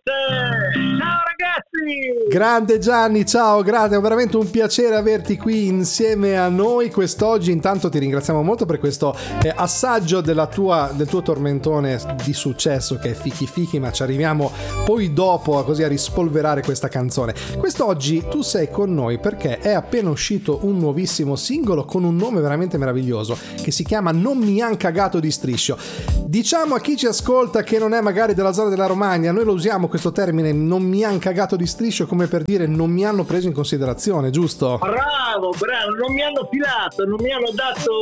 Ciao ragazzi! Grande Gianni, ciao, grazie, è veramente un piacere averti qui insieme a noi quest'oggi. Intanto ti ringraziamo molto per questo assaggio del tuo tormentone di successo che è Fichi Fichi, ma ci arriviamo poi dopo così a rispolverare questa canzone. Quest'oggi tu sei con noi perché è appena uscito un nuovissimo singolo con un nome veramente meraviglioso che si chiama Non mi han cagato di striscio. Diciamo a chi ci ascolta che non è magari della zona della Romagna, noi lo usiamo questo termine non mi han cagato di striscio come per dire non mi hanno preso in considerazione, giusto? Bravo, non mi hanno filato, non mi hanno dato